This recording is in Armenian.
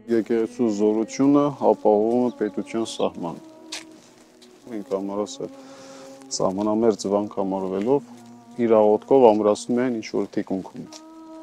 Եկեղեցու զորությունը ապահովում է պետության սահմանը։ Մենք ամառասը սահմանամերձ վանք համարվելով իր աղոթքով ամրացնում են ինչ-որ թիկունքում։